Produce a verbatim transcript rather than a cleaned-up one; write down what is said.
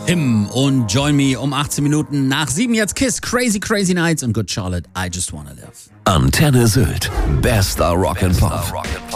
Him und Join Me um achtzehn Minuten nach sieben. Jetzt Kiss, Crazy Crazy Nights und Good Charlotte, I Just Wanna Live. Antenne Sylt. Bester Rock'n'Pop.